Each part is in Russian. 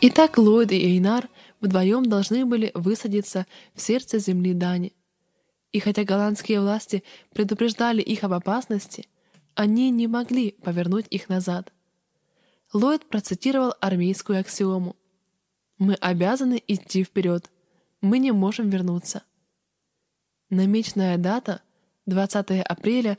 Итак, Ллойд и Эйнар вдвоем должны были высадиться в сердце земли Дани. И хотя голландские власти предупреждали их об опасности, они не могли повернуть их назад. Ллойд процитировал армейскую аксиому: «Мы обязаны идти вперед. Мы не можем вернуться». Намеченная дата, 20 апреля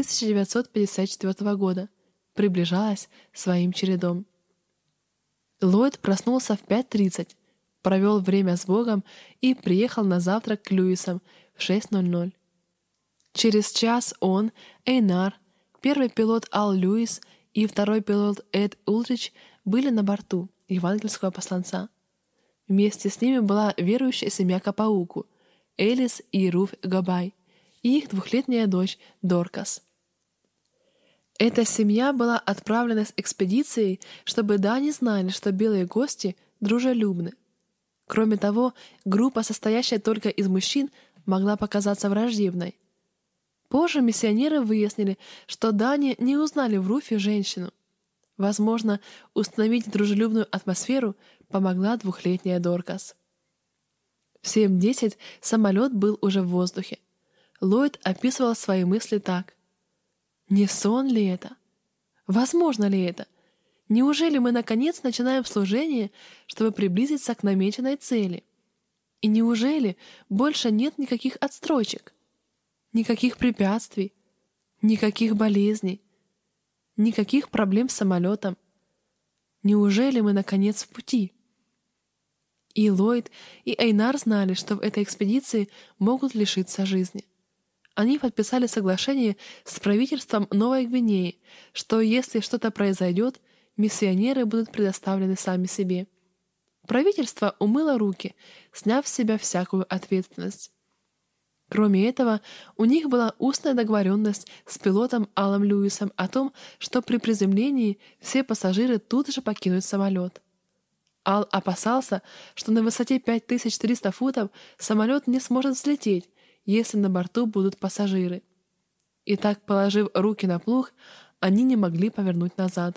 1954 года, приближалась своим чередом. Ллойд проснулся в 5:30, провел время с Богом и приехал на завтрак к Льюисам в 6:00. Через час он, Эйнар, первый пилот Ал Льюис и второй пилот Эд Улдрич были на борту евангельского посланца. Вместе с ними была верующая семья Капауку, Элис и Руф Габай, и их двухлетняя дочь Доркас. Эта семья была отправлена с экспедицией, чтобы дане знали, что белые гости дружелюбны. Кроме того, группа, состоящая только из мужчин, могла показаться враждебной. Позже миссионеры выяснили, что дане не узнали в Руфе женщину. Возможно, установить дружелюбную атмосферу помогла двухлетняя Доркас. В 7:10 самолет был уже в воздухе. Ллойд описывал свои мысли так: «Не сон ли это? Возможно ли это? Неужели мы наконец начинаем служение, чтобы приблизиться к намеченной цели? И неужели больше нет никаких отстрочек, никаких препятствий, никаких болезней, никаких проблем с самолетом? Неужели мы наконец в пути?» И Ллойд, и Эйнар знали, что в этой экспедиции могут лишиться жизни. Они подписали соглашение с правительством Новой Гвинеи, что если что-то произойдет, миссионеры будут предоставлены сами себе. Правительство умыло руки, сняв с себя всякую ответственность. Кроме этого, у них была устная договоренность с пилотом Алом Льюисом о том, что при приземлении все пассажиры тут же покинут самолет. Ал опасался, что на высоте 5300 футов самолет не сможет взлететь, если на борту будут пассажиры. И так, положив руки на плуг, они не могли повернуть назад.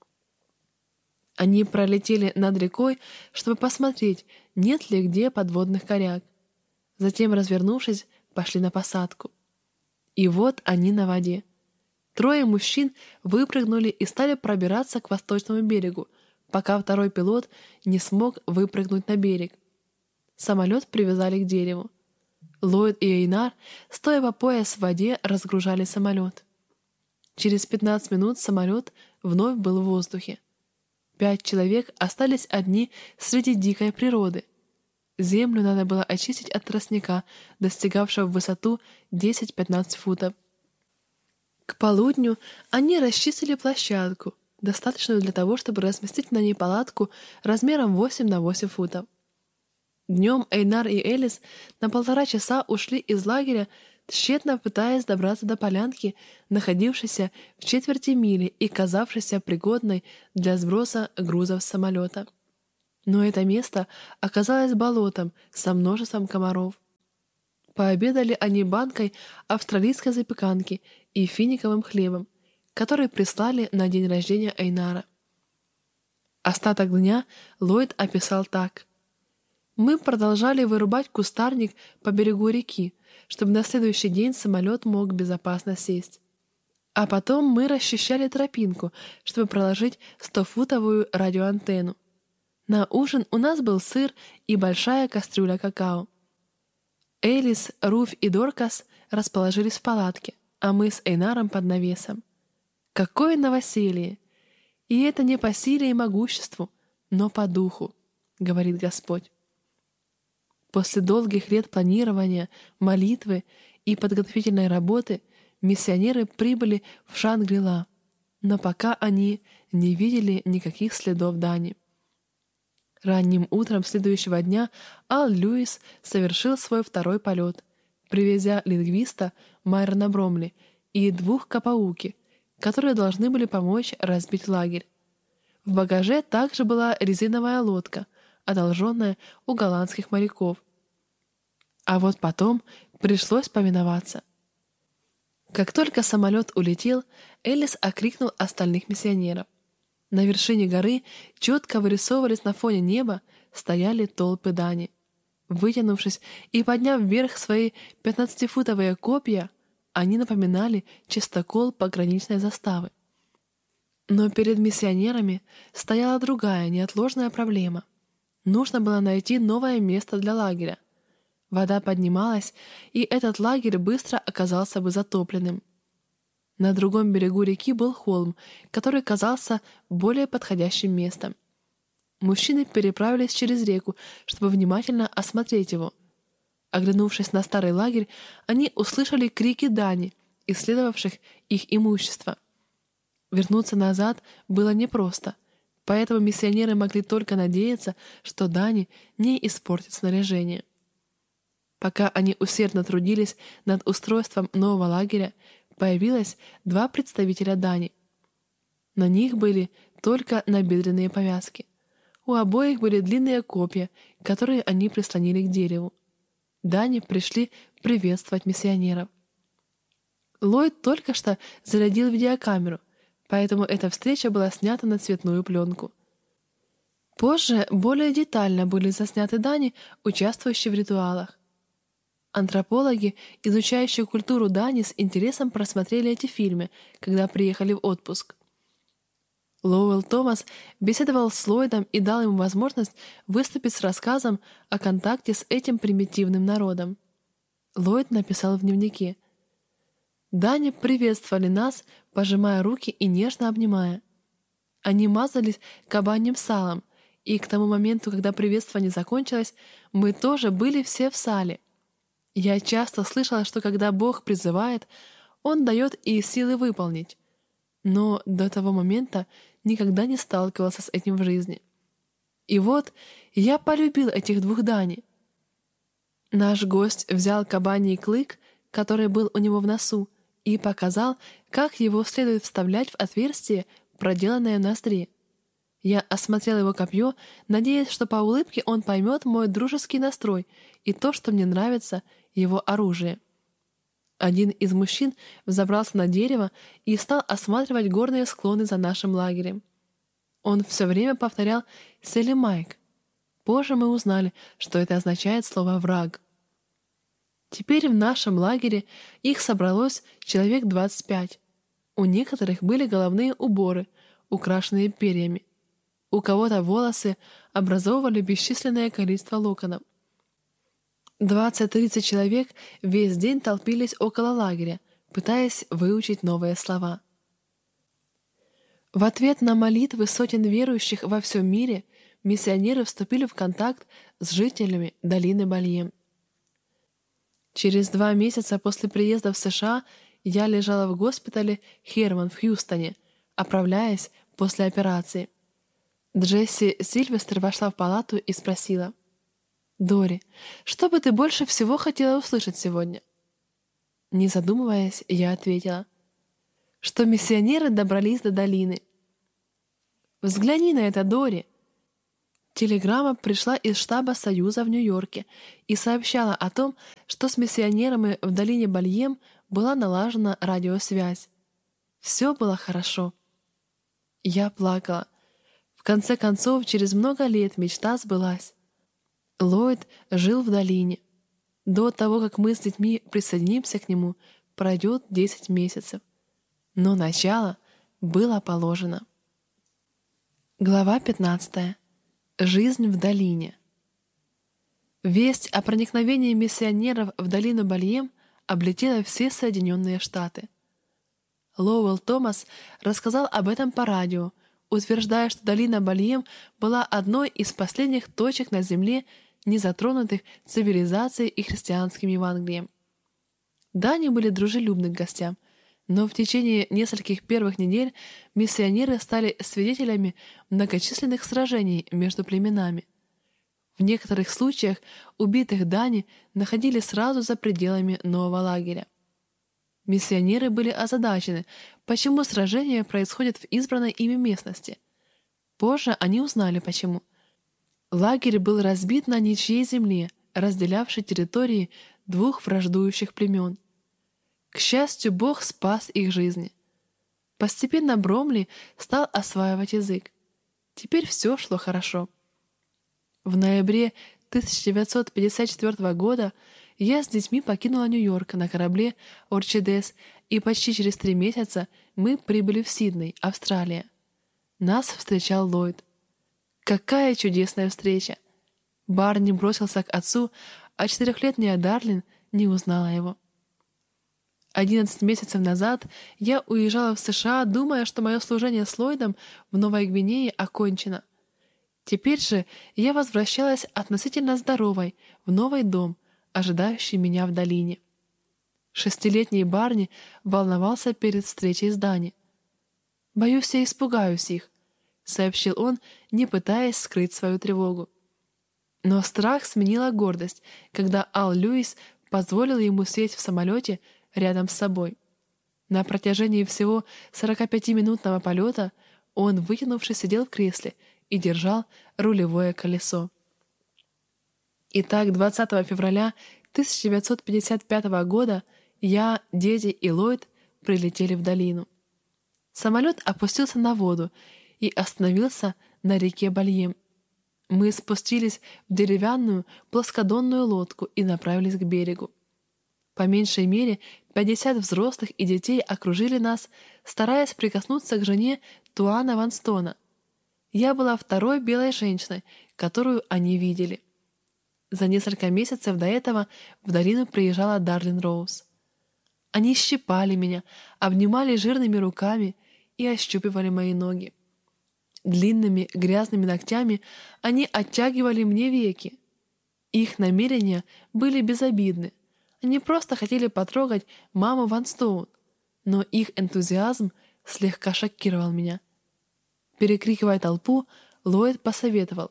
Они пролетели над рекой, чтобы посмотреть, нет ли где подводных коряг. Затем, развернувшись, пошли на посадку. И вот они на воде. 3 мужчин выпрыгнули и стали пробираться к восточному берегу, пока второй пилот не смог выпрыгнуть на берег. Самолет привязали к дереву. Ллойд и Эйнар, стоя по пояс в воде, разгружали самолет. Через 15 минут самолет вновь был в воздухе. 5 человек остались одни среди дикой природы. Землю надо было очистить от тростника, достигавшего в высоту 10-15 футов. К полудню они расчистили площадку, достаточную для того, чтобы разместить на ней палатку размером 8 на 8 футов. Днем Эйнар и Элис на 1,5 часа ушли из лагеря, тщетно пытаясь добраться до полянки, находившейся в 1/4 мили и казавшейся пригодной для сброса грузов с самолета. Но это место оказалось болотом со множеством комаров. Пообедали они банкой австралийской запеканки и финиковым хлебом, который прислали на день рождения Эйнара. Остаток дня Ллойд описал так: «Мы продолжали вырубать кустарник по берегу реки, чтобы на следующий день самолет мог безопасно сесть. А потом мы расчищали тропинку, чтобы проложить 100-футовую радиоантенну. На ужин у нас был сыр и большая кастрюля какао. Элис, Руф и Доркас расположились в палатке, а мы с Эйнаром под навесом. Какое новоселье! И это не по силе и могуществу, но по духу, говорит Господь». После долгих лет планирования, молитвы и подготовительной работы миссионеры прибыли в Шангри-Ла, но пока они не видели никаких следов Дани. Ранним утром следующего дня Ал Льюис совершил свой второй полет, привезя лингвиста Майрона Бромли и 2 Капауки, которые должны были помочь разбить лагерь. В багаже также была резиновая лодка, одолженная у голландских моряков. А вот потом пришлось повиноваться. Как только самолет улетел, Элис окрикнул остальных миссионеров. На вершине горы четко вырисовывались на фоне неба, стояли толпы дани. Вытянувшись и подняв вверх свои 15-футовые копья, они напоминали чистокол пограничной заставы. Но перед миссионерами стояла другая неотложная проблема. Нужно было найти новое место для лагеря. Вода поднималась, и этот лагерь быстро оказался бы затопленным. На другом берегу реки был холм, который казался более подходящим местом. Мужчины переправились через реку, чтобы внимательно осмотреть его. Оглянувшись на старый лагерь, они услышали крики дани, исследовавших их имущество. Вернуться назад было непросто, поэтому миссионеры могли только надеяться, что дани не испортят снаряжение. Пока они усердно трудились над устройством нового лагеря, появилось 2 представителя дани. На них были только набедренные повязки. У обоих были длинные копья, которые они прислонили к дереву. Дани пришли приветствовать миссионеров. Ллойд только что зарядил видеокамеру, поэтому эта встреча была снята на цветную пленку. Позже более детально были засняты дани, участвующие в ритуалах. Антропологи, изучающие культуру дани, с интересом просмотрели эти фильмы, когда приехали в отпуск. Лоуэлл Томас беседовал с Ллойдом и дал ему возможность выступить с рассказом о контакте с этим примитивным народом. Ллойд написал в дневнике: «Дани приветствовали нас, пожимая руки и нежно обнимая. Они мазались кабаньим салом, и к тому моменту, когда приветствование закончилось, мы тоже были все в сале. Я часто слышала, что когда Бог призывает, Он дает и силы выполнить. Но до того момента никогда не сталкивался с этим в жизни. И вот я полюбил этих 2 дани». Наш гость взял кабаний клык, который был у него в носу, и показал, как его следует вставлять в отверстие, проделанное в ноздре. Я осмотрел его копье, надеясь, что по улыбке он поймет мой дружеский настрой и то, что мне нравится его оружие. Один из мужчин взобрался на дерево и стал осматривать горные склоны за нашим лагерем. Он все время повторял «Селимайк». Позже мы узнали, что это означает слово «враг». Теперь в нашем лагере их собралось человек 25. У некоторых были головные уборы, украшенные перьями. У кого-то волосы образовывали бесчисленное количество локонов. 20-30 человек весь день толпились около лагеря, пытаясь выучить новые слова. В ответ на молитвы сотен верующих во всем мире миссионеры вступили в контакт с жителями долины Бальем. Через 2 месяца после приезда в США я лежала в госпитале Херман в Хьюстоне, оправляясь после операции. Джесси Сильвестр вошла в палату и спросила: «Дори, что бы ты больше всего хотела услышать сегодня?» Не задумываясь, я ответила, что миссионеры добрались до долины. «Взгляни на это, Дори!» Телеграмма пришла из штаба Союза в Нью-Йорке и сообщала о том, что с миссионерами в долине Бальем была налажена радиосвязь. Все было хорошо. Я плакала. В конце концов, через много лет мечта сбылась. Ллойд жил в долине. До того, как мы с детьми присоединимся к нему, пройдет 10 месяцев. Но начало было положено. Глава 15. Жизнь в долине. Весть о проникновении миссионеров в долину Бальем облетела все Соединенные Штаты. Лоуэлл Томас рассказал об этом по радио, утверждая, что долина Бальем была одной из последних точек на Земле, не затронутых цивилизацией и христианским Евангелием. Дани были дружелюбны к гостям, но в течение нескольких первых недель миссионеры стали свидетелями многочисленных сражений между племенами. В некоторых случаях убитых дани находили сразу за пределами нового лагеря. Миссионеры были озадачены, почему сражения происходят в избранной ими местности. Позже они узнали, почему. Лагерь был разбит на ничьей земле, разделявшей территории 2 враждующих племен. К счастью, Бог спас их жизни. Постепенно Бромли стал осваивать язык. Теперь все шло хорошо. В ноябре 1954 года я с детьми покинула Нью-Йорк на корабле «Орчидес», и почти через 3 месяца мы прибыли в Сидней, Австралия. Нас встречал Ллойд. Какая чудесная встреча! Барни бросился к отцу, а 4-летняя Дарлин не узнала его. 11 месяцев назад я уезжала в США, думая, что мое служение с Ллойдом в Новой Гвинее окончено. Теперь же я возвращалась относительно здоровой в новый дом, ожидающий меня в долине. 6-летний Барни волновался перед встречей с Дани. «Боюсь, я испугаюсь их», — сообщил он, не пытаясь скрыть свою тревогу. Но страх сменила гордость, когда Ал Льюис позволил ему сесть в самолете рядом с собой. На протяжении всего 45-минутного полета он, вытянувшись, сидел в кресле и держал рулевое колесо. Итак, 20 февраля 1955 года я, дети и Ллойд прилетели в долину. Самолет опустился на воду и остановился на реке Бальем. Мы спустились в деревянную плоскодонную лодку и направились к берегу. По меньшей мере 50 взрослых и детей окружили нас, стараясь прикоснуться к жене Туана Ванстона. Я была второй белой женщиной, которую они видели. За несколько месяцев до этого в долину приезжала Дарлин Роуз. Они щипали меня, обнимали жирными руками и ощупывали мои ноги. Длинными грязными ногтями они оттягивали мне веки. Их намерения были безобидны. Они просто хотели потрогать маму Ванстоун, но их энтузиазм слегка шокировал меня. Перекрикивая толпу, Ллойд посоветовал: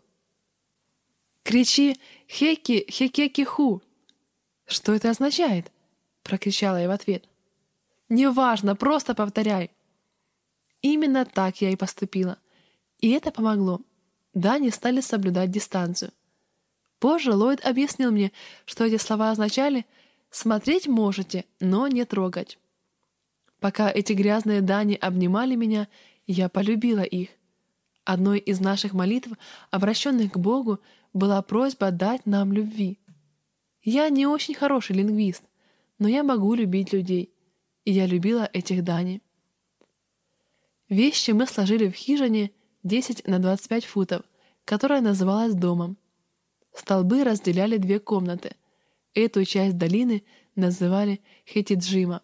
«Кричи «Хеки, хекеки, ху!»» «Что это означает?» — прокричала я в ответ. «Неважно, просто повторяй». Именно так я и поступила. И это помогло. Дани стали соблюдать дистанцию. Позже Ллойд объяснил мне, что эти слова означали «смотреть можете, но не трогать». Пока эти грязные Дани обнимали меня, я полюбила их. Одной из наших молитв, обращенных к Богу, была просьба дать нам любви. Я не очень хороший лингвист, но я могу любить людей, и я любила этих Дани. Вещи мы сложили в хижине 10 на 25 футов, которая называлась домом. Столбы разделяли 2 комнаты. Эту часть долины называли Хетиджима.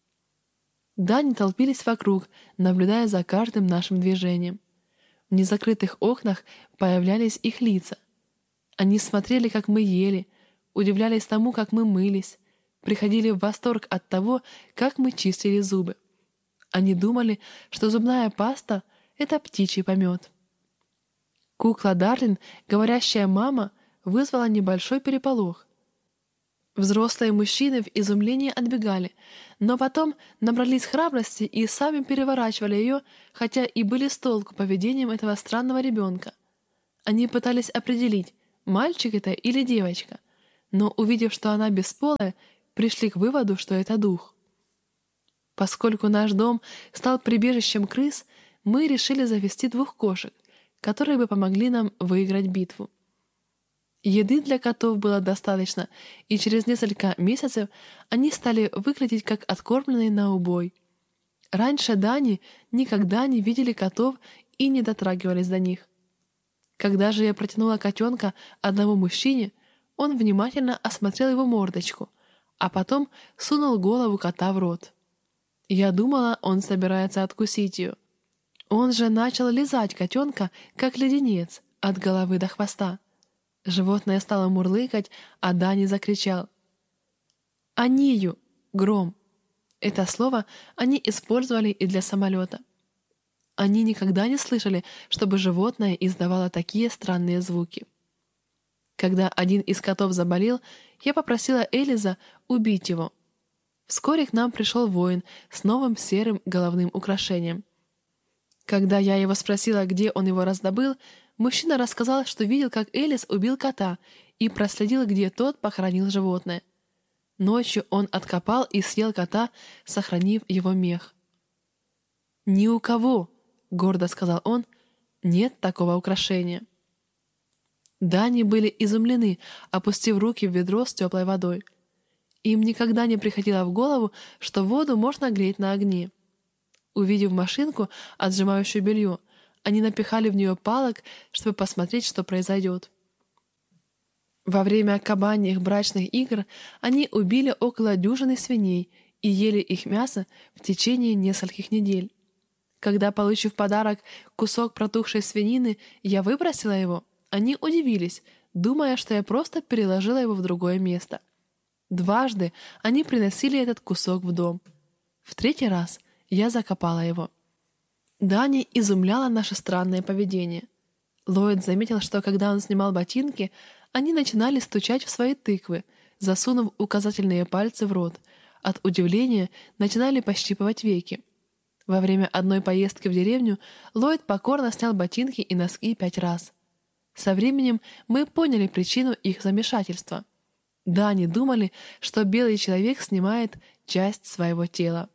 Дани толпились вокруг, наблюдая за каждым нашим движением. В незакрытых окнах появлялись их лица. Они смотрели, как мы ели, удивлялись тому, как мы мылись, приходили в восторг от того, как мы чистили зубы. Они думали, что зубная паста — это птичий помет. Кукла Дарлин, говорящая «мама», вызвала небольшой переполох. Взрослые мужчины в изумлении отбегали, но потом набрались храбрости и сами переворачивали ее, хотя и были с толку поведением этого странного ребенка. Они пытались определить, мальчик это или девочка, но, увидев, что она бесполая, пришли к выводу, что это дух. Поскольку наш дом стал прибежищем крыс, мы решили завести 2 кошек, которые бы помогли нам выиграть битву. Еды для котов было достаточно, и через несколько месяцев они стали выглядеть как откормленные на убой. Раньше Дани никогда не видели котов и не дотрагивались до них. Когда же я протянула котенка одному мужчине, он внимательно осмотрел его мордочку, а потом сунул голову кота в рот. Я думала, он собирается откусить ее. Он же начал лизать котенка, как леденец, от головы до хвоста. Животное стало мурлыкать, а Дани закричал: «Анию! Гром!» Это слово они использовали и для самолета. Они никогда не слышали, чтобы животное издавало такие странные звуки. Когда один из котов заболел, я попросила Элиза убить его. Вскоре к нам пришел воин с новым серым головным украшением. Когда я его спросила, где он его раздобыл, мужчина рассказал, что видел, как Элис убил кота и проследил, где тот похоронил животное. Ночью он откопал и съел кота, сохранив его мех. «Ни у кого», — гордо сказал он, — «нет такого украшения». Дани были изумлены, опустив руки в ведро с теплой водой. Им никогда не приходило в голову, что воду можно греть на огне. Увидев машинку, отжимающую белье, они напихали в нее палок, чтобы посмотреть, что произойдет. Во время кабаньих брачных игр они убили около дюжины свиней и ели их мясо в течение нескольких недель. Когда, получив подарок кусок протухшей свинины, я выбросила его, они удивились, думая, что я просто переложила его в другое место. Дважды они приносили этот кусок в дом. В третий раз я закопала его. Дани изумляло наше странное поведение. Ллойд заметил, что когда он снимал ботинки, они начинали стучать в свои тыквы, засунув указательные пальцы в рот. От удивления начинали пощипывать веки. Во время одной поездки в деревню Ллойд покорно снял ботинки и носки 5 раз. Со временем мы поняли причину их замешательства. Дани думали, что белый человек снимает часть своего тела.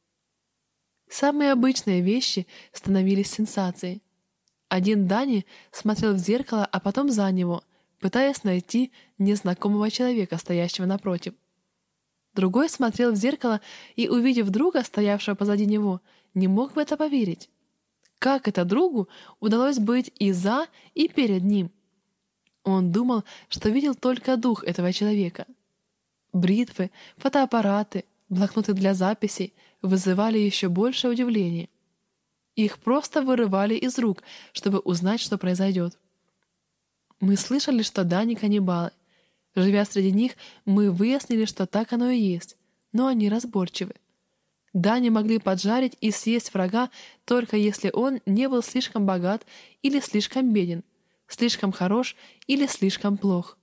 Самые обычные вещи становились сенсацией. Один Дани смотрел в зеркало, а потом за него, пытаясь найти незнакомого человека, стоящего напротив. Другой смотрел в зеркало и, увидев друга, стоявшего позади него, не мог в это поверить. Как это другу удалось быть и за, и перед ним? Он думал, что видел только дух этого человека. Бритвы, фотоаппараты, блокноты для записей вызывали еще большее удивление. Их просто вырывали из рук, чтобы узнать, что произойдет. Мы слышали, что Дани каннибалы. Живя среди них, мы выяснили, что так оно и есть, но они разборчивы. Дани могли поджарить и съесть врага, только если он не был слишком богат или слишком беден, слишком хорош или слишком плох.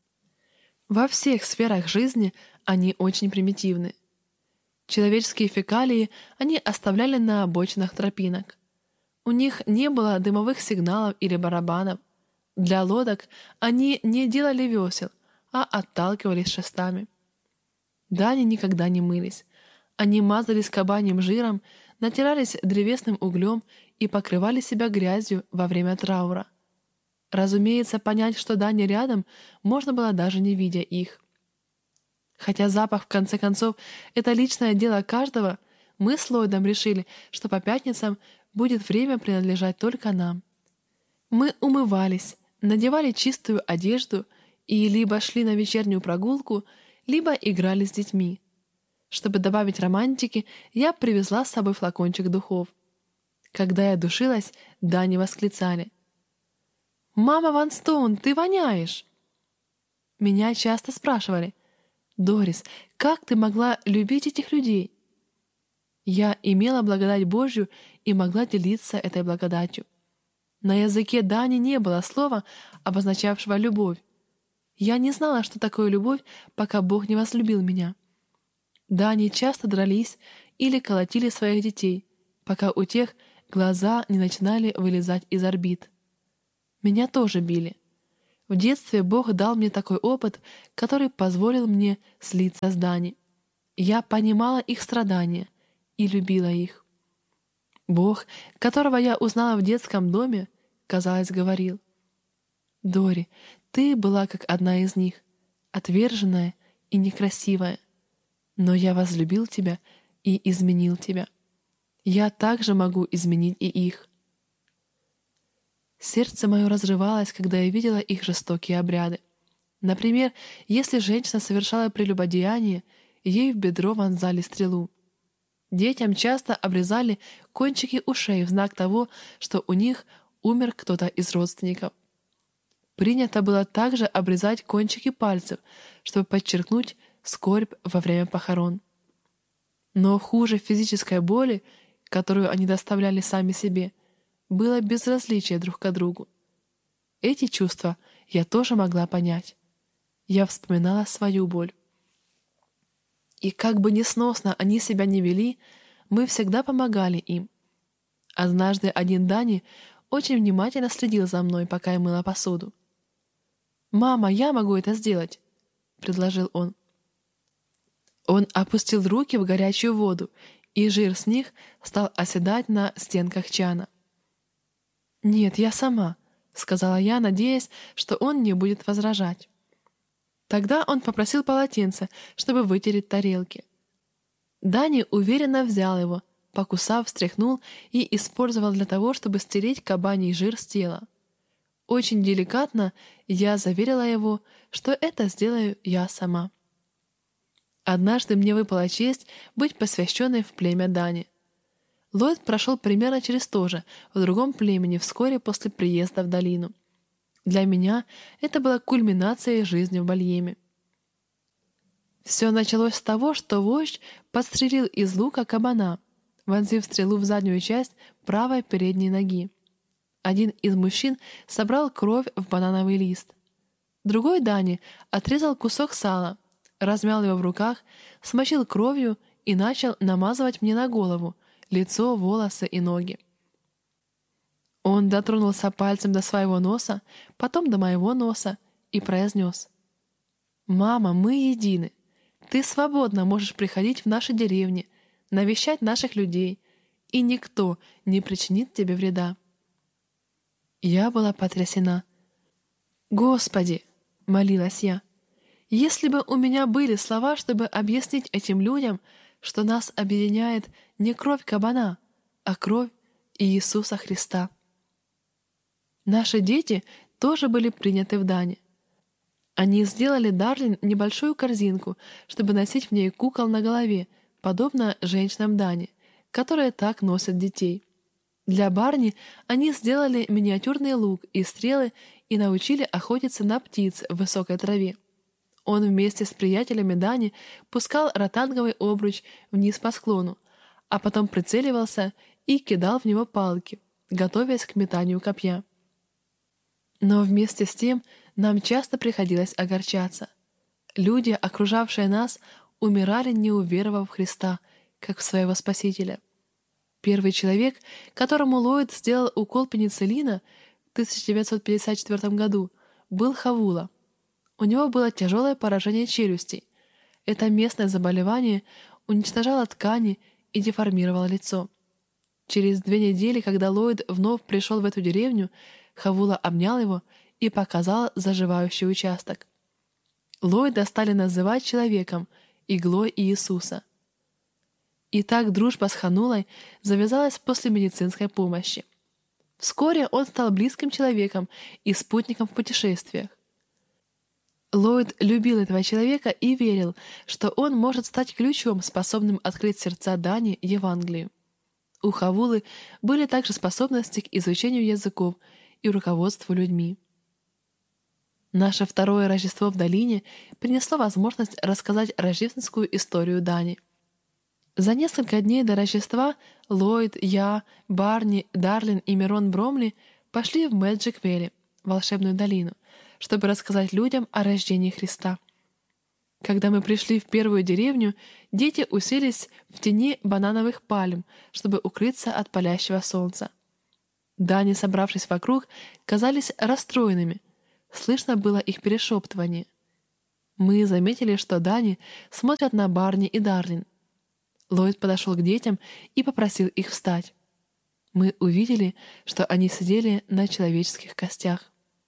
Во всех сферах жизни они очень примитивны. Человеческие фекалии они оставляли на обочинах тропинок. У них не было дымовых сигналов или барабанов. Для лодок они не делали весел, а отталкивались шестами. Дани никогда не мылись. Они мазались кабаньим жиром, натирались древесным углем и покрывали себя грязью во время траура. Разумеется, понять, что Дани рядом, можно было даже не видя их. Хотя запах, в конце концов, это личное дело каждого, мы с Ллойдом решили, что по пятницам будет время принадлежать только нам. Мы умывались, надевали чистую одежду и либо шли на вечернюю прогулку, либо играли с детьми. Чтобы добавить романтики, я привезла с собой флакончик духов. Когда я душилась, Дани восклицали: «Мама Ван Стоун, ты воняешь!» Меня часто спрашивали: «Дорис, как ты могла любить этих людей?» Я имела благодать Божью и могла делиться этой благодатью. На языке Дани не было слова, обозначавшего любовь. Я не знала, что такое любовь, пока Бог не возлюбил меня. Дани часто дрались или колотили своих детей, пока у тех глаза не начинали вылезать из орбит. Меня тоже били. В детстве Бог дал мне такой опыт, который позволил мне слиться с Дани. Я понимала их страдания и любила их. Бог, которого я узнала в детском доме, казалось, говорил: «Дори, ты была как одна из них, отверженная и некрасивая. Но я возлюбил тебя и изменил тебя. Я также могу изменить и их». Сердце мое разрывалось, когда я видела их жестокие обряды. Например, если женщина совершала прелюбодеяние, ей в бедро вонзали стрелу. Детям часто обрезали кончики ушей в знак того, что у них умер кто-то из родственников. Принято было также обрезать кончики пальцев, чтобы подчеркнуть скорбь во время похорон. Но хуже физической боли, которую они доставляли сами себе, было безразличие друг к другу. Эти чувства я тоже могла понять. Я вспоминала свою боль. И как бы несносно они себя не вели, мы всегда помогали им. Однажды один Дани очень внимательно следил за мной, пока я мыла посуду. «Мама, я могу это сделать», — предложил он. Он опустил руки в горячую воду и жир с них стал оседать на стенках чана. «Нет, я сама», — сказала я, надеясь, что он не будет возражать. Тогда он попросил полотенце, чтобы вытереть тарелки. Дани уверенно взял его, покусав, встряхнул и использовал для того, чтобы стереть кабаний жир с тела. Очень деликатно я заверила его, что это сделаю я сама. Однажды мне выпала честь быть посвященной в племя Дани. Ллойд прошел примерно через то же, в другом племени, вскоре после приезда в долину. Для меня это была кульминацией жизни в Бальеме. Все началось с того, что вождь подстрелил из лука кабана, вонзив стрелу в заднюю часть правой передней ноги. Один из мужчин собрал кровь в банановый лист. Другой Дани отрезал кусок сала, размял его в руках, смочил кровью и начал намазывать мне на голову, лицо, волосы и ноги. Он дотронулся пальцем до своего носа, потом до моего носа и произнес: «Мама, мы едины. Ты свободно можешь приходить в наши деревни, навещать наших людей, и никто не причинит тебе вреда». Я была потрясена. «Господи!» — молилась я. «Если бы у меня были слова, чтобы объяснить этим людям, что нас объединяет не кровь кабана, а кровь Иисуса Христа». Наши дети тоже были приняты в Дани. Они сделали Дарлин небольшую корзинку, чтобы носить в ней кукол на голове, подобно женщинам Дани, которые так носят детей. Для Барни они сделали миниатюрный лук и стрелы и научили охотиться на птиц в высокой траве. Он вместе с приятелями Дани пускал ротанговый обруч вниз по склону, а потом прицеливался и кидал в него палки, готовясь к метанию копья. Но вместе с тем нам часто приходилось огорчаться. Люди, окружавшие нас, умирали, не уверовав в Христа, как в своего Спасителя. Первый человек, которому Ллойд сделал укол пенициллина в 1954 году, был Хавула. У него было тяжелое поражение челюстей. Это местное заболевание уничтожало ткани и деформировало лицо. Через 2 недели, когда Ллойд вновь пришел в эту деревню, Хавула обнял его и показал заживающий участок. Ллойда стали называть человеком, иглой Иисуса. И так дружба с Ханулой завязалась после медицинской помощи. Вскоре он стал близким человеком и спутником в путешествиях. Ллойд любил этого человека и верил, что он может стать ключом, способным открыть сердца Дани Евангелию. У Хавулы были также способности к изучению языков и руководству людьми. Наше второе Рождество в долине принесло возможность рассказать рождественскую историю Дани. За несколько дней до Рождества Ллойд, я, Барни, Дарлин и Мирон Бромли пошли в Мэджик-Вэлли, волшебную долину, чтобы рассказать людям о рождении Христа. Когда мы пришли в первую деревню, дети уселись в тени банановых пальм, чтобы укрыться от палящего солнца. Дани, собравшись вокруг, казались расстроенными. Слышно было их перешептывание. Мы заметили, что Дани смотрят на Барни и Дарлин. Ллойд подошел к детям и попросил их встать. Мы увидели, что они сидели на человеческих костях.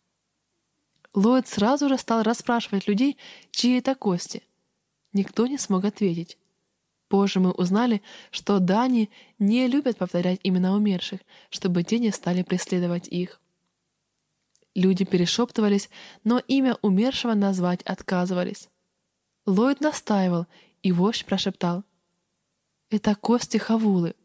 Ллойд сразу же стал расспрашивать людей, чьи это кости. Никто не смог ответить. Позже мы узнали, что Дани не любят повторять имена умерших, чтобы те не стали преследовать их. Люди перешептывались, но имя умершего назвать отказывались. Ллойд настаивал, и вождь прошептал: «Это кости Хавулы».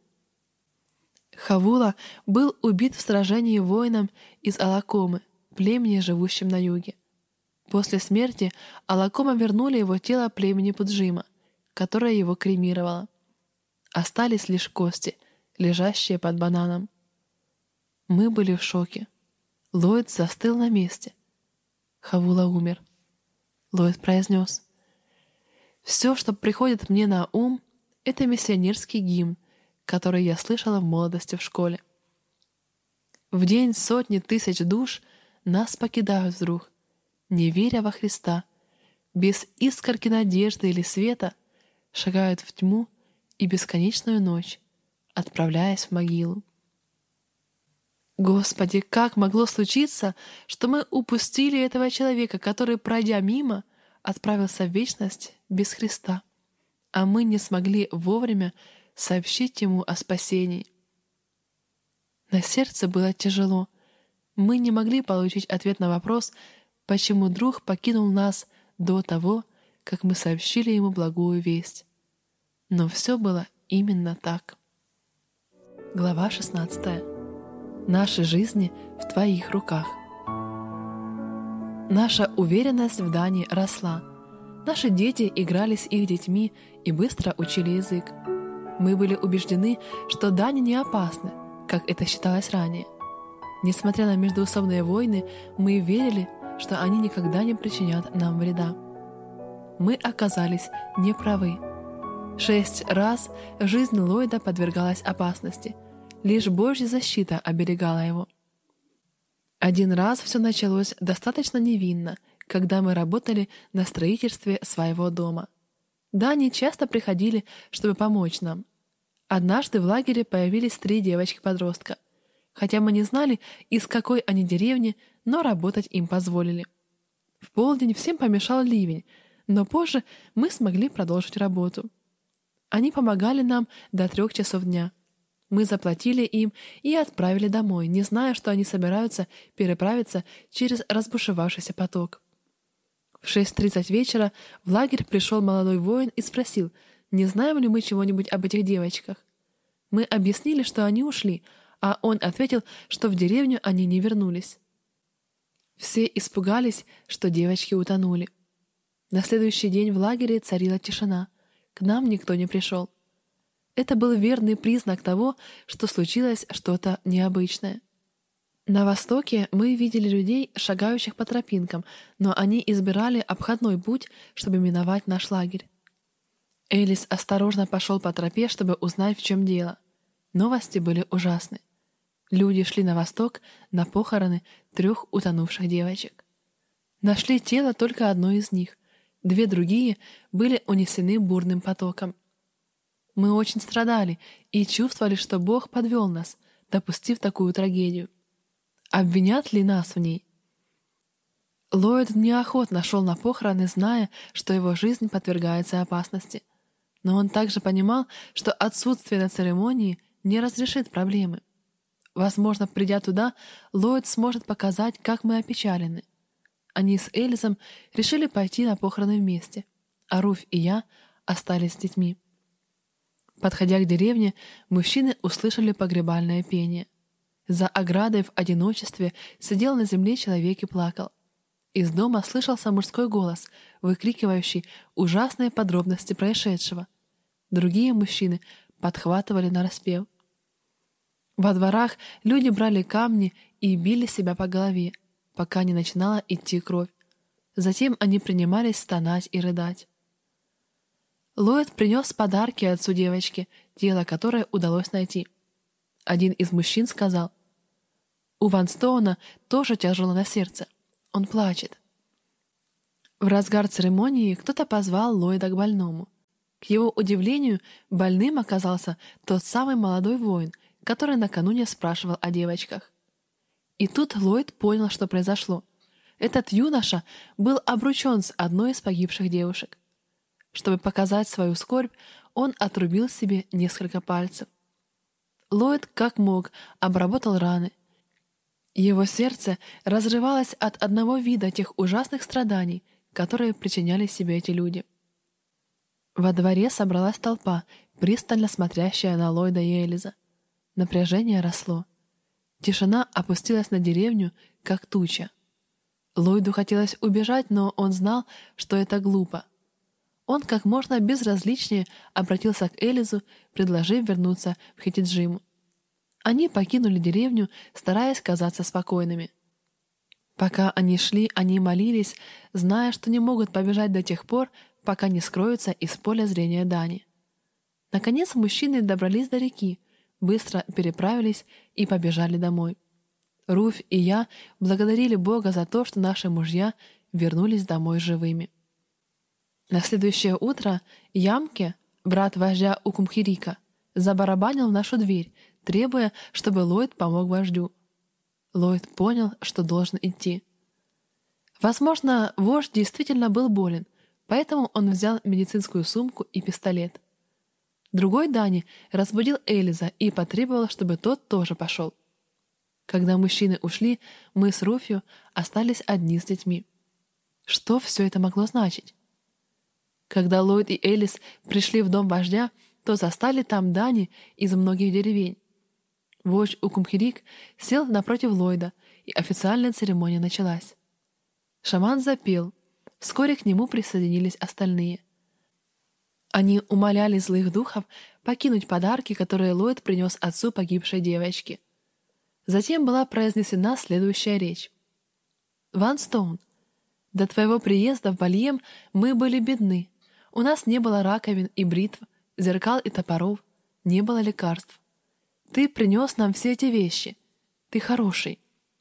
Хавула был убит в сражении воином из Алакомы, племени, живущем на юге. После смерти Алакома вернули его тело племени Пуджима, которое его кремировало. Остались лишь кости, лежащие под бананом. Мы были в шоке. Ллойд застыл на месте. Хавула умер. Ллойд произнес: «Все, что приходит мне на ум, это миссионерский гимн, который я слышала в молодости в школе. В день сотни тысяч душ нас покидают вдруг, не веря во Христа, без искорки надежды или света, шагают в тьму и бесконечную ночь, отправляясь в могилу. Господи, как могло случиться, что мы упустили этого человека, который, пройдя мимо, отправился в вечность без Христа, а мы не смогли вовремя сообщить ему о спасении? На сердце было тяжело. Мы не могли получить ответ на вопрос, почему друг покинул нас до того, как мы сообщили ему благую весть. Но все было именно так. Глава 16. Наши жизни в Твоих руках. Наша уверенность в Дане росла. Наши дети играли с их детьми и быстро учили язык. Мы были убеждены, что дани не опасны, как это считалось ранее. Несмотря на междоусобные войны, мы верили, что они никогда не причинят нам вреда. Мы оказались неправы. 6 раз жизнь Ллойда подвергалась опасности. Лишь Божья защита оберегала его. Один раз все началось достаточно невинно, когда мы работали на строительстве своего дома. Дани часто приходили, чтобы помочь нам. Однажды в лагере появились 3 девочки-подростка. Хотя мы не знали, из какой они деревни, но работать им позволили. В полдень всем помешал ливень, но позже мы смогли продолжить работу. Они помогали нам до 3 часов дня. Мы заплатили им и отправили домой, не зная, что они собираются переправиться через разбушевавшийся поток. В 6:30 вечера в лагерь пришел молодой воин и спросил, не знаем ли мы чего-нибудь об этих девочках. Мы объяснили, что они ушли, а он ответил, что в деревню они не вернулись. Все испугались, что девочки утонули. На следующий день в лагере царила тишина. К нам никто не пришел. Это был верный признак того, что случилось что-то необычное. На востоке мы видели людей, шагающих по тропинкам, но они избирали обходной путь, чтобы миновать наш лагерь. Элис осторожно пошел по тропе, чтобы узнать, в чем дело. Новости были ужасны. Люди шли на восток на похороны 3 утонувших девочек. Нашли тело только одной из них. 2 другие были унесены бурным потоком. Мы очень страдали и чувствовали, что Бог подвел нас, допустив такую трагедию. Обвинят ли нас в ней? Ллойд неохотно шел на похороны, зная, что его жизнь подвергается опасности. Но он также понимал, что отсутствие на церемонии не разрешит проблемы. Возможно, придя туда, Ллойд сможет показать, как мы опечалены. Они с Элисом решили пойти на похороны вместе, а Руфь и я остались с детьми. Подходя к деревне, мужчины услышали погребальное пение. За оградой в одиночестве сидел на земле человек и плакал. Из дома слышался мужской голос, выкрикивающий ужасные подробности происшедшего. Другие мужчины подхватывали нараспев. Во дворах люди брали камни и били себя по голове, пока не начинала идти кровь. Затем они принимались стонать и рыдать. Ллойд принес подарки отцу девочки, тело которой удалось найти. Один из мужчин сказал: «У Ван Стоуна тоже тяжело на сердце. Он плачет». В разгар церемонии кто-то позвал Ллойда к больному. К его удивлению, больным оказался тот самый молодой воин, который накануне спрашивал о девочках. И тут Ллойд понял, что произошло. Этот юноша был обручен с одной из погибших девушек. Чтобы показать свою скорбь, он отрубил себе несколько пальцев. Ллойд, как мог, обработал раны. Его сердце разрывалось от одного вида тех ужасных страданий, которые причиняли себе эти люди. Во дворе собралась толпа, пристально смотрящая на Ллойда и Элиза. Напряжение росло. Тишина опустилась на деревню, как туча. Ллойду хотелось убежать, но он знал, что это глупо. Он как можно безразличнее обратился к Элизу, предложив вернуться в Хетиджиму. Они покинули деревню, стараясь казаться спокойными. Пока они шли, они молились, зная, что не могут побежать до тех пор, пока не скроются из поля зрения Дани. Наконец мужчины добрались до реки, быстро переправились и побежали домой. Руфь и я благодарили Бога за то, что наши мужья вернулись домой живыми. На следующее утро Ямке, брат вождя Укумхирика, забарабанил в нашу дверь, требуя, чтобы Ллойд помог вождю. Ллойд понял, что должен идти. Возможно, вождь действительно был болен, поэтому он взял медицинскую сумку и пистолет. Другой Дани разбудил Элиза и потребовал, чтобы тот тоже пошел. Когда мужчины ушли, мы с Руфью остались одни с детьми. Что все это могло значить? Когда Ллойд и Элис пришли в дом вождя, то застали там Дани из многих деревень. Вождь Укумхирик сел напротив Ллойда, и официальная церемония началась. Шаман запел. Вскоре к нему присоединились остальные. Они умоляли злых духов покинуть подарки, которые Ллойд принес отцу погибшей девочки. Затем была произнесена следующая речь. «Ван Стоун, до твоего приезда в Вальем мы были бедны. У нас не было раковин и бритв, зеркал и топоров, не было лекарств. Ты принес нам все эти вещи. Ты хороший.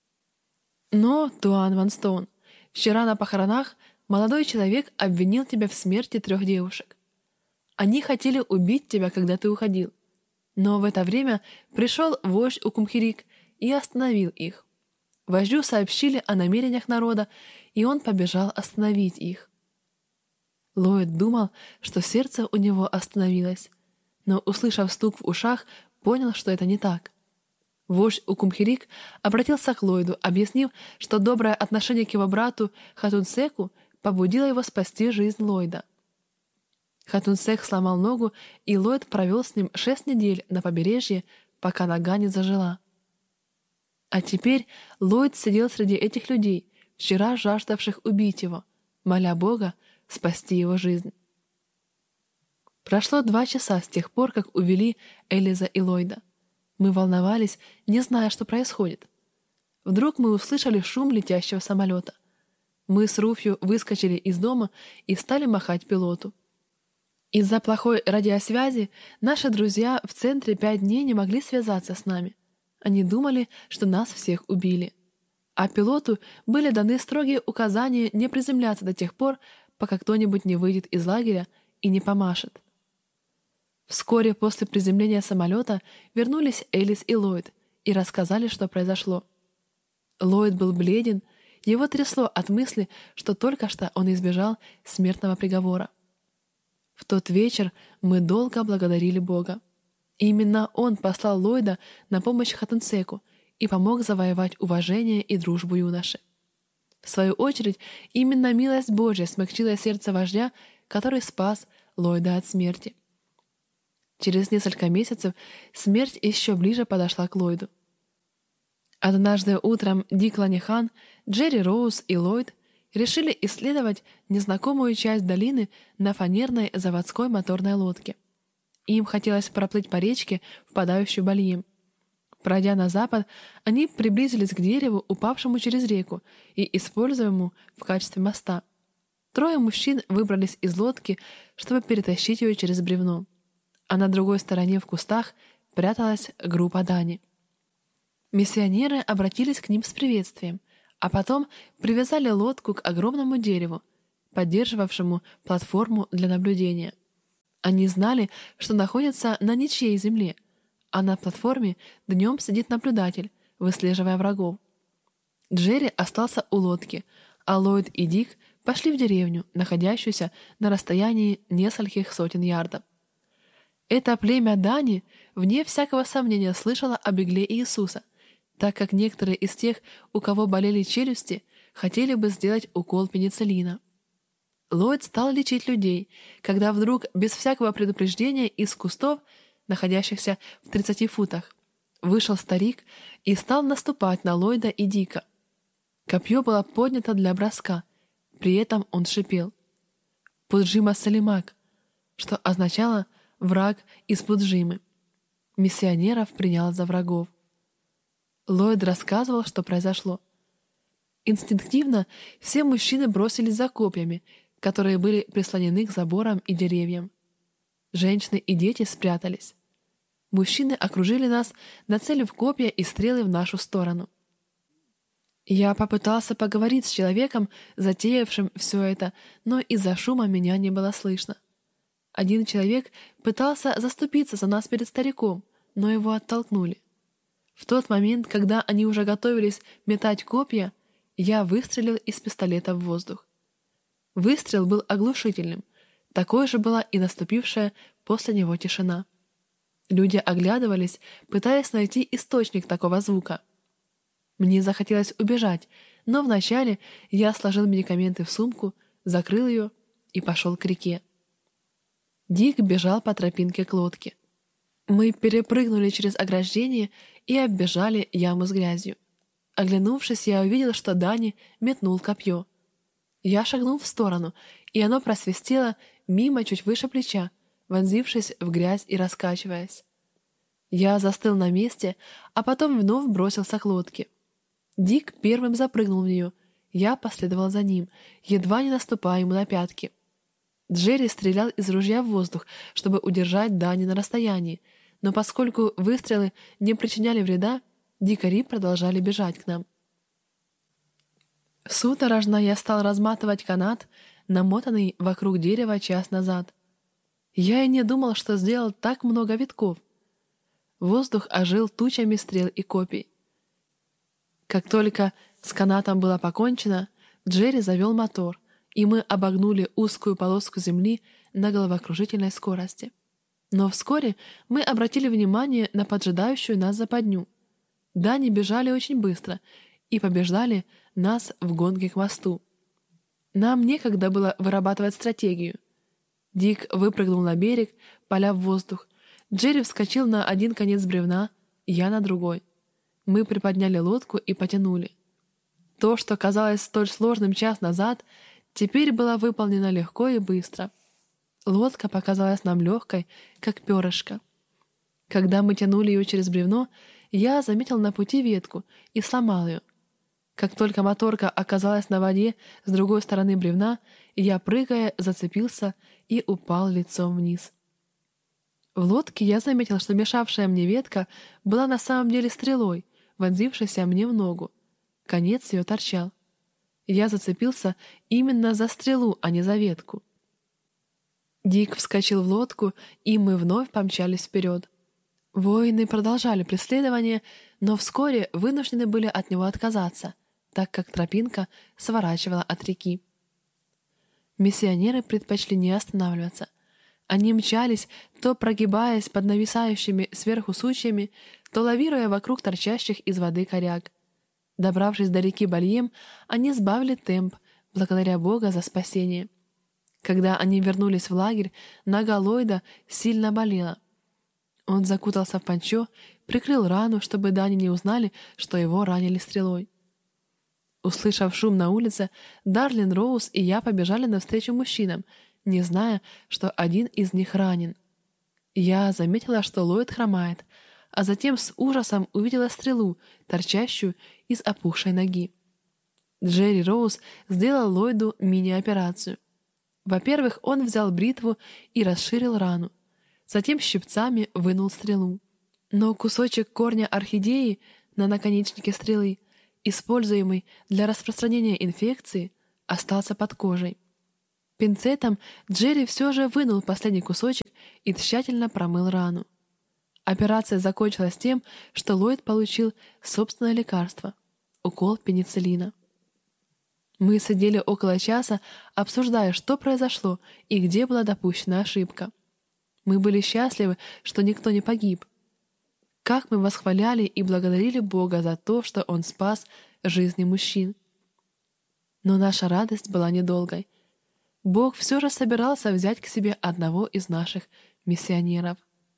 Но, Туан Ван Стоун, вчера на похоронах молодой человек обвинил тебя в смерти 3 девушек. Они хотели убить тебя, когда ты уходил. Но в это время пришел вождь Укумхирик и остановил их. Вождю сообщили о намерениях народа, и он побежал остановить их. Ллойд думал, что сердце у него остановилось, но, услышав стук в ушах, понял, что это не так. Вождь Укумхирик обратился к Ллойду, объяснив, что доброе отношение к его брату Хатунсеку побудило его спасти жизнь Ллойда. Хатунсек сломал ногу, и Ллойд провел с ним 6 недель на побережье, пока нога не зажила. А теперь Ллойд сидел среди этих людей, вчера жаждавших убить его, моля Бога спасти его жизнь. Прошло 2 часа с тех пор, как увели Элиза и Ллойда. Мы волновались, не зная, что происходит. Вдруг мы услышали шум летящего самолета. Мы с Руфью выскочили из дома и стали махать пилоту. Из-за плохой радиосвязи наши друзья в центре 5 дней не могли связаться с нами. Они думали, что нас всех убили. А пилоту были даны строгие указания не приземляться до тех пор, пока кто-нибудь не выйдет из лагеря и не помашет. Вскоре после приземления самолета вернулись Элис и Ллойд и рассказали, что произошло. Ллойд был бледен, его трясло от мысли, что только что он избежал смертного приговора. В тот вечер мы долго благодарили Бога. Именно он послал Ллойда на помощь Хатунсеку и помог завоевать уважение и дружбу юноши. В свою очередь, именно милость Божья смягчила сердце вождя, который спас Ллойда от смерти. Через несколько месяцев смерть еще ближе подошла к Ллойду. Однажды утром Дик Ланихан, Джерри Роуз и Ллойд решили исследовать незнакомую часть долины на фанерной заводской моторной лодке. Им хотелось проплыть по речке, впадающей в Вальем. Пройдя на запад, они приблизились к дереву, упавшему через реку и используемому в качестве моста. 3 мужчин выбрались из лодки, чтобы перетащить ее через бревно. А на другой стороне в кустах пряталась группа Дани. Миссионеры обратились к ним с приветствием, а потом привязали лодку к огромному дереву, поддерживавшему платформу для наблюдения. Они знали, что находятся на ничьей земле, а на платформе днем сидит наблюдатель, выслеживая врагов. Джерри остался у лодки, а Ллойд и Дик пошли в деревню, находящуюся на расстоянии нескольких сотен ярдов. Это племя Дани, вне всякого сомнения, слышало о бегле Иисуса, так как некоторые из тех, у кого болели челюсти, хотели бы сделать укол пенициллина. Ллойд стал лечить людей, когда вдруг, без всякого предупреждения, из кустов, находящихся в 30 футах, вышел старик и стал наступать на Ллойда и Дика. Копье было поднято для броска, при этом он шипел «Пуджима Салимак», что означало «враг из Пуджимы». Миссионеров принял за врагов. Ллойд рассказывал, что произошло. Инстинктивно все мужчины бросились за копьями, которые были прислонены к заборам и деревьям. Женщины и дети спрятались. Мужчины окружили нас, нацелив копья и стрелы в нашу сторону. Я попытался поговорить с человеком, затеявшим все это, но из-за шума меня не было слышно. Один человек пытался заступиться за нас перед стариком, но его оттолкнули. В тот момент, когда они уже готовились метать копья, я выстрелил из пистолета в воздух. Выстрел был оглушительным. Такой же была и наступившая после него тишина. Люди оглядывались, пытаясь найти источник такого звука. Мне захотелось убежать, но вначале я сложил медикаменты в сумку, закрыл ее и пошел к реке. Дик бежал по тропинке к лодке. Мы перепрыгнули через ограждение и оббежали яму с грязью. Оглянувшись, я увидел, что Дани метнул копье. Я шагнул в сторону, и оно просвистело мимо чуть выше плеча, вонзившись в грязь и раскачиваясь. Я застыл на месте, а потом вновь бросился к лодке. Дик первым запрыгнул в нее. Я последовал за ним, едва не наступая ему на пятки. Джерри стрелял из ружья в воздух, чтобы удержать Дани на расстоянии, но поскольку выстрелы не причиняли вреда, дикари продолжали бежать к нам. Судорожно я стал разматывать канат, намотанный вокруг дерева час назад. Я и не думал, что сделал так много витков. Воздух ожил тучами стрел и копий. Как только с канатом было покончено, Джерри завел мотор, и мы обогнули узкую полоску земли на головокружительной скорости. Но вскоре мы обратили внимание на поджидающую нас западню. Дани бежали очень быстро и побеждали нас в гонке к мосту. Нам некогда было вырабатывать стратегию. Дик выпрыгнул на берег, поля в воздух. Джерри вскочил на один конец бревна, я на другой. Мы приподняли лодку и потянули. То, что казалось столь сложным час назад, теперь было выполнено легко и быстро. Лодка показалась нам легкой, как перышко. Когда мы тянули ее через бревно, я заметил на пути ветку и сломал ее. Как только моторка оказалась на воде с другой стороны бревна, я, прыгая, зацепился и упал лицом вниз. В лодке я заметил, что мешавшая мне ветка была на самом деле стрелой, вонзившейся мне в ногу. Конец ее торчал. Я зацепился именно за стрелу, а не за ветку. Дик вскочил в лодку, и мы вновь помчались вперед. Воины продолжали преследование, но вскоре вынуждены были от него отказаться, так как тропинка сворачивала от реки. Миссионеры предпочли не останавливаться. Они мчались, то прогибаясь под нависающими сверху сучьями, то лавируя вокруг торчащих из воды коряг. Добравшись до реки Бальем, они сбавили темп, благодаря Бога за спасение. Когда они вернулись в лагерь, нога Ллойда сильно болела. Он закутался в пончо, прикрыл рану, чтобы Дани не узнали, что его ранили стрелой. Услышав шум на улице, Дарлин Роуз и я побежали навстречу мужчинам, не зная, что один из них ранен. Я заметила, что Ллойд хромает, а затем с ужасом увидела стрелу, торчащую из опухшей ноги. Джерри Роуз сделал Ллойду мини-операцию. Во-первых, он взял бритву и расширил рану. Затем щипцами вынул стрелу. Но кусочек корня орхидеи на наконечнике стрелы, используемый для распространения инфекции, остался под кожей. Пинцетом Джерри все же вынул последний кусочек и тщательно промыл рану. Операция закончилась тем, что Ллойд получил собственное лекарство — укол пенициллина. Мы сидели около часа, обсуждая, что произошло и где была допущена ошибка. Мы были счастливы, что никто не погиб. Как мы восхваляли и благодарили Бога за то, что Он спас жизни мужчин. Но наша радость была недолгой. Бог все же собирался взять к себе одного из наших миссионеров.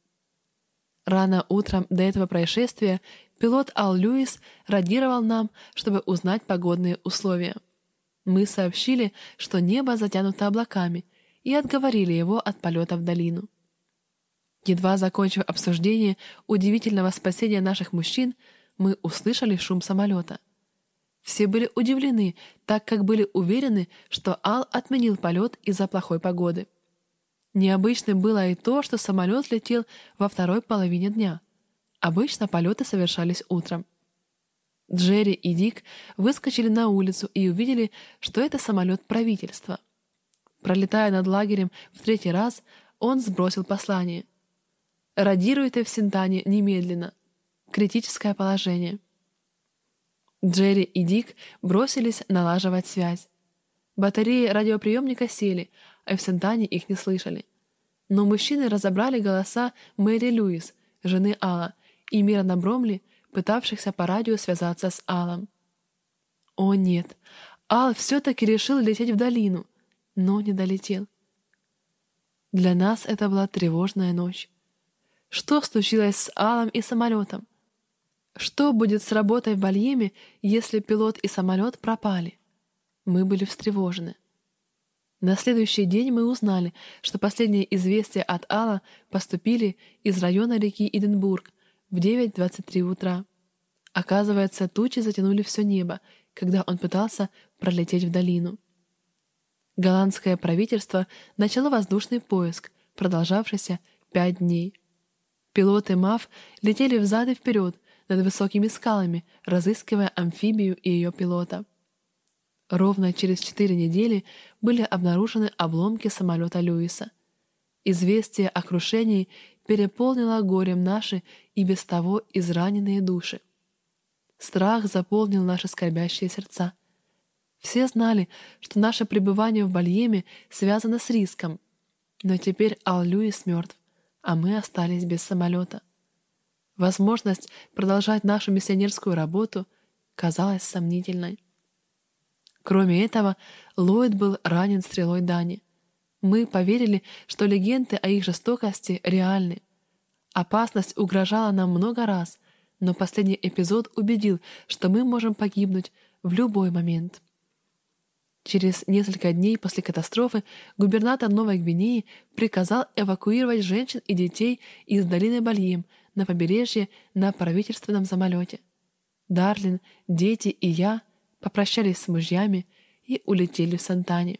Рано утром до этого происшествия пилот Ал Льюис радировал нам, чтобы узнать погодные условия. Мы сообщили, что небо затянуто облаками, и отговорили его от полета в долину. Едва закончив обсуждение удивительного спасения наших мужчин, мы услышали шум самолета. Все были удивлены, так как были уверены, что Ал отменил полет из-за плохой погоды. Необычным было и то, что самолет летел во второй половине дня. Обычно полеты совершались утром. Джерри и Дик выскочили на улицу и увидели, что это самолет правительства. Пролетая над лагерем в третий раз, он сбросил послание. «Радируйте в Синтане немедленно. Критическое положение». Джерри и Дик бросились налаживать связь. Батареи радиоприемника сели, а в Синтане их не слышали. Но мужчины разобрали голоса Мэри Льюис, жены Алла, и Мирана Бромли, пытавшихся по радио связаться с Аллом. О нет, Ал все-таки решил лететь в долину, но не долетел. Для нас это была тревожная ночь. Что случилось с Аллом и самолетом? Что будет с работой в Бальеме, если пилот и самолет пропали? Мы были встревожены. На следующий день мы узнали, что последние известия от Алла поступили из района реки Эдинбург в 9:23 утра. Оказывается, тучи затянули все небо, когда он пытался пролететь в долину. Голландское правительство начало воздушный поиск, продолжавшийся 5 дней. Пилоты МАФ летели взад и вперед над высокими скалами, разыскивая амфибию и ее пилота. Ровно через 4 недели были обнаружены обломки самолета Льюиса. Известие о крушении переполнило горем наши и без того израненные души. Страх заполнил наши скорбящие сердца. Все знали, что наше пребывание в Бальеме связано с риском, но теперь Ал Льюис мертв, а мы остались без самолета. Возможность продолжать нашу миссионерскую работу казалась сомнительной. Кроме этого, Ллойд был ранен стрелой Дани. Мы поверили, что легенды о их жестокости реальны. Опасность угрожала нам много раз, но последний эпизод убедил, что мы можем погибнуть в любой момент. Через несколько дней после катастрофы губернатор Новой Гвинеи приказал эвакуировать женщин и детей из долины Бальем на побережье на правительственном самолете. Дарлин, дети и я попрощались с мужьями и улетели в Сантане.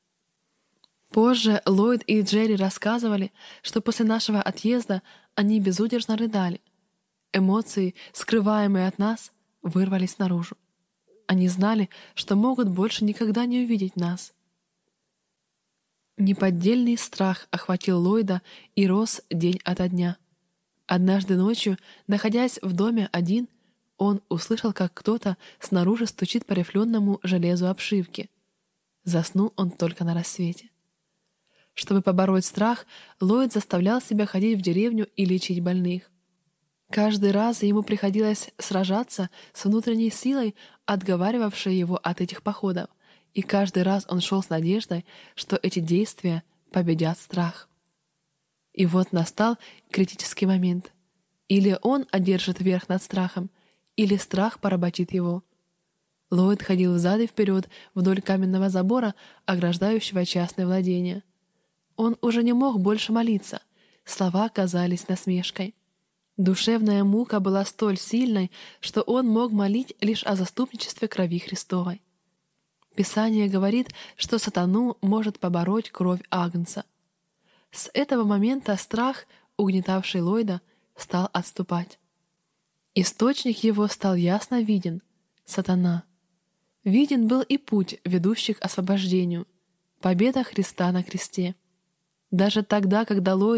Позже Ллойд и Джерри рассказывали, что после нашего отъезда они безудержно рыдали. Эмоции, скрываемые от нас, вырвались наружу. Они знали, что могут больше никогда не увидеть нас. Неподдельный страх охватил Ллойда и рос день ото дня. Однажды ночью, находясь в доме один, он услышал, как кто-то снаружи стучит по рифленому железу обшивки. Заснул он только на рассвете. Чтобы побороть страх, Ллойд заставлял себя ходить в деревню и лечить больных. Каждый раз ему приходилось сражаться с внутренней силой, отговаривавшей его от этих походов, и каждый раз он шел с надеждой, что эти действия победят страх. И вот настал критический момент. Или он одержит верх над страхом, или страх поработит его. Ллойд ходил взад и вперед вдоль каменного забора, ограждающего частное владение. Он уже не мог больше молиться, слова казались насмешкой. Душевная мука была столь сильной, что он мог молить лишь о заступничестве крови Христовой. Писание говорит, что сатану может побороть кровь Агнца. С этого момента страх, угнетавший Ллойда, стал отступать. Источник его стал ясно виден — сатана. Виден был и путь, ведущий к освобождению — победа Христа на кресте. Даже тогда, когда Ллойд